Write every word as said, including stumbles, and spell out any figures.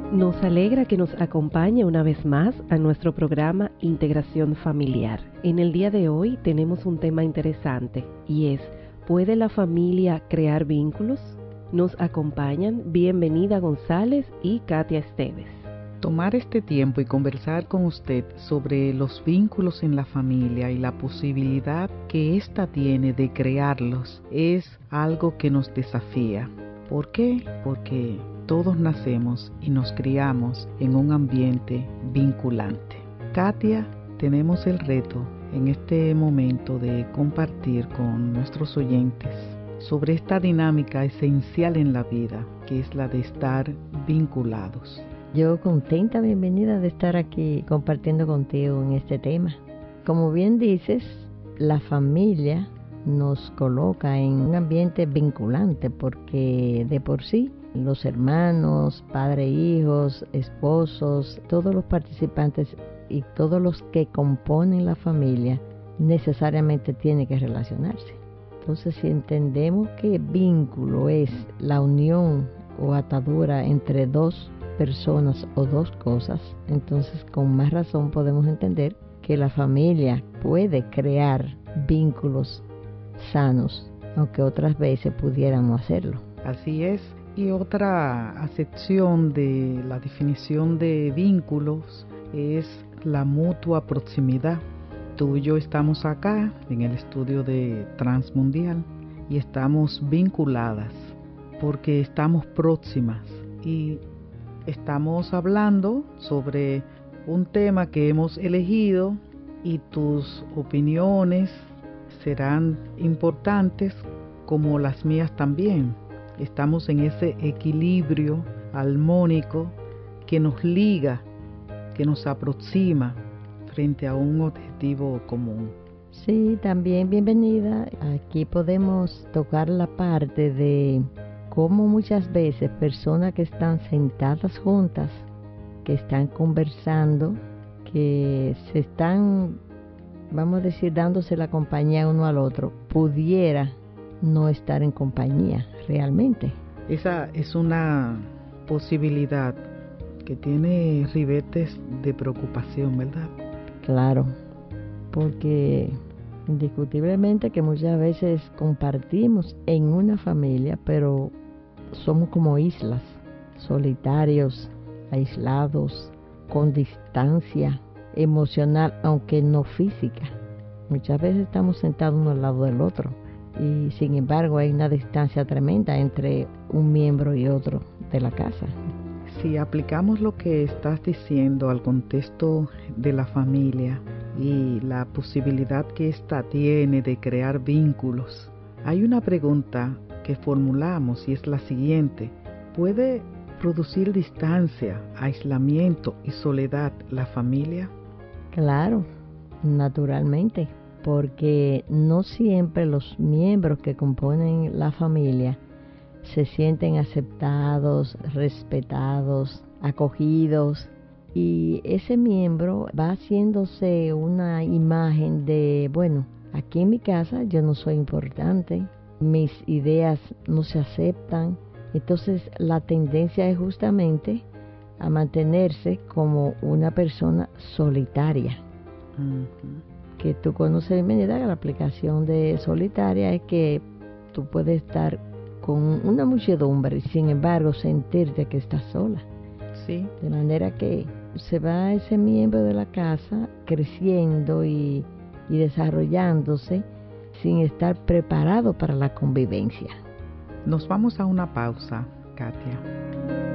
Nos alegra que nos acompañe una vez más a nuestro programa Integración Familiar. En el día de hoy tenemos un tema interesante y es: ¿puede la familia crear vínculos? Nos acompañan Bienvenida González y Katia Esteves. Tomar este tiempo y conversar con usted sobre los vínculos en la familia y la posibilidad que ésta tiene de crearlos es algo que nos desafía. ¿Por qué? Porque todos nacemos y nos criamos en un ambiente vinculante. Katia, tenemos el reto en este momento de compartir con nuestros oyentes sobre esta dinámica esencial en la vida, que es la de estar vinculados. Yo contenta, bienvenida de estar aquí compartiendo contigo en este tema. Como bien dices, la familia nos coloca en un ambiente vinculante porque de por sí los hermanos, padres, hijos, esposos, todos los participantes y todos los que componen la familia necesariamente tienen que relacionarse. Entonces, si entendemos que vínculo es la unión o atadura entre dos personas o dos cosas, entonces con más razón podemos entender que la familia puede crear vínculos sanos, aunque otras veces pudieran no hacerlo. Así es. Y otra acepción de la definición de vínculos es la mutua proximidad. Tú y yo estamos acá en el estudio de Transmundial y estamos vinculadas porque estamos próximas y estamos hablando sobre un tema que hemos elegido y tus opiniones serán importantes como las mías también. Estamos en ese equilibrio armónico que nos liga, que nos aproxima frente a un objetivo común. Sí, también bienvenida. Aquí podemos tocar la parte de cómo muchas veces personas que están sentadas juntas, que están conversando, que se están, vamos a decir, dándose la compañía uno al otro, pudiera no estar en compañía realmente. Esa es una posibilidad que tiene ribetes de preocupación, ¿verdad? Claro, porque indiscutiblemente que muchas veces compartimos en una familia, pero somos como islas, solitarios, aislados, con distancia emocional, aunque no física. Muchas veces estamos sentados uno al lado del otro y sin embargo hay una distancia tremenda entre un miembro y otro de la casa. Si aplicamos lo que estás diciendo al contexto de la familia y la posibilidad que ésta tiene de crear vínculos, hay una pregunta que formulamos y es la siguiente: ¿puede producir distancia, aislamiento y soledad la familia? Claro, naturalmente, porque no siempre los miembros que componen la familia se sienten aceptados, respetados, acogidos, y ese miembro va haciéndose una imagen de, bueno, aquí en mi casa yo no soy importante, mis ideas no se aceptan. Entonces la tendencia es justamente a mantenerse como una persona solitaria. Uh-huh. Que tú conoces, bienvenida, la aplicación de solitaria es que tú puedes estar con una muchedumbre y sin embargo sentirte que estás sola. Sí. De manera que se va ese miembro de la casa creciendo y, y desarrollándose sin estar preparado para la convivencia. Nos vamos a una pausa, Katia.